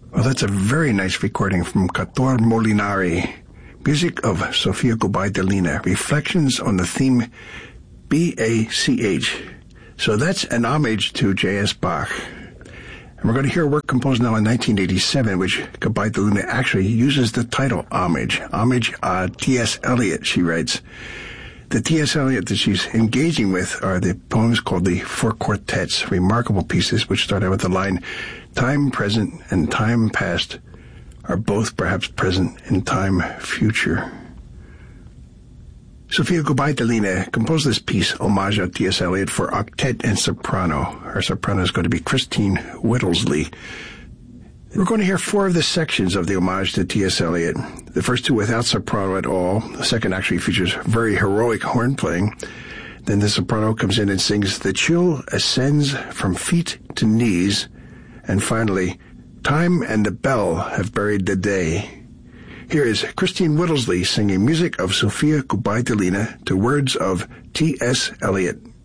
Well, that's a very nice recording from Cator Molinari. Music of Sofia Gubaidulina. Reflections on the theme BACH. So that's an homage to J.S. Bach. And we're going to hear a work composed now in 1987, which Gubaidulina actually uses the title Homage. Homage à T.S. Eliot, she writes. The T.S. Eliot that she's engaging with are the poems called the Four Quartets, remarkable pieces which start out with the line, time present and time past are both perhaps present in time future. Sofia Gubaidulina composed this piece, Homage à T.S. Eliot, for octet and soprano. Her soprano is going to be Christine Whittlesey. We're going to hear four of the sections of the Homage to T.S. Eliot. The first two without soprano at all. The second actually features very heroic horn playing. Then the soprano comes in and sings, The chill ascends from feet to knees. And finally, Time and the bell have buried the day. Here is Christine Whittlesey singing music of Sofia Gubaidulina to words of T.S. Eliot.